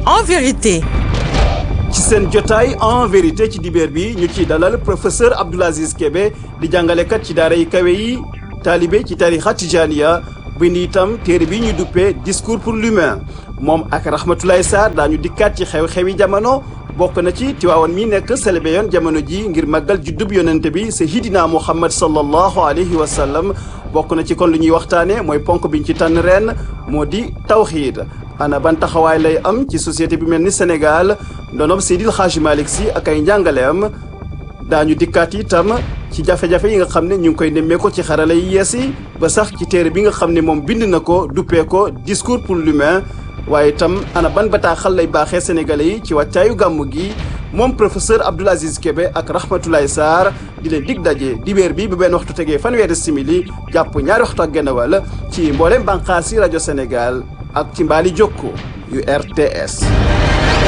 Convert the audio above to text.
en vérité. ci seen jotaay en vérité ci dibeer bi ñu ciy dalal professeur Abdoul Aziz Kébé di jàngalekat ci daara yi kawe yi taalibe ci tarixa Tijaaniya bind itam téere bi ñu duppee discours pour l'humain moom ak Rahmatoulaye Sarr daañu dikkaat ci xew-xewi jamono bokk na ci Tiwaawan mi nekk célébré yoon jamono ji ngir màggal juddub yonente bi Seydina Muhammad sallallahu alayhi wa sallam bokk na ci kon lu ñuy waxtaane mooy ponk biñ ci tànn ren moo di tawxiid ana ban taxawaay lay am ci société bi mel ni Sénégal ndonom Seydil Hadji Malick Sy ak ay njàngaleem daañu dikkaat itam ci jafe-jafe yi nga xam ne ñu ngi koy nemmee ko ci xarala yi yees yi ba sax ci téere bi nga xam ne moom bind na ko duppee ko discours pour l'humain waaye itam ana ban bataaxal lay baaxee sénégalais yi ci wàccaayu gàmmu gi moom professeur Abdoul Aziz Kébé ak Rahmatoulaye Sarr di leen dig daje dibéer bi bu benn waxtu tegee fanweeri simili jàpp ñaari waxtu ak genn wàll ci mboolem bànqaasi rajo Sénégal ak ci mbaali jokko yu RTS